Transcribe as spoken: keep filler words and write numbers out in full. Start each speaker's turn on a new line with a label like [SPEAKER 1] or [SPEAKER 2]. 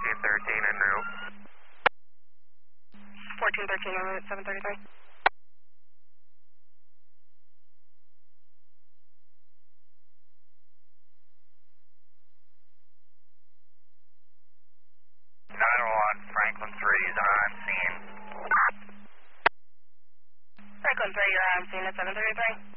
[SPEAKER 1] fourteen thirteen en route.
[SPEAKER 2] fourteen thirteen en route, seven thirty-three.
[SPEAKER 1] nine oh one, Franklin three is on scene.
[SPEAKER 2] Franklin three, you're on scene at seven thirty-three.